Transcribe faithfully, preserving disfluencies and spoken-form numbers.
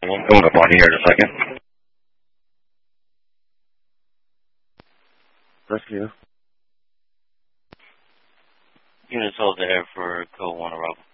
Going up on here in a second. Rescue. Units hold there for code one arrival.